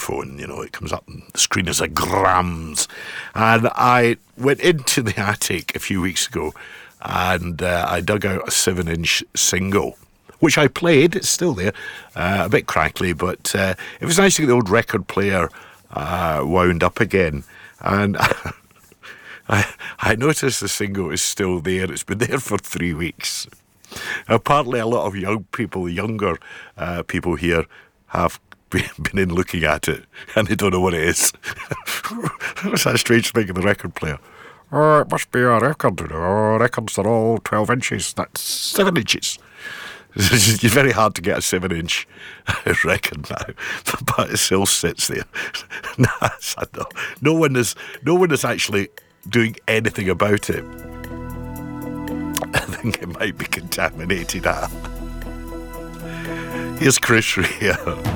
iPhone, it comes up and the screen is a grams. And I went into the attic a few weeks ago and I dug out a 7-inch single, which I played. It's still there, a bit crackly, but it was nice to get the old record player wound up again. And I noticed the single is still there. It's been there for 3 weeks. Apparently a lot of younger people here have been in looking at it and they don't know what it is. What's that strange thing in the record player? Oh, it must be a record. Records are all 12 inches. That's 7 inches. It's very hard to get a 7-inch record now, but it still sits there. No one is actually doing anything about it. I think it might be contaminated. Here's Chris Rea.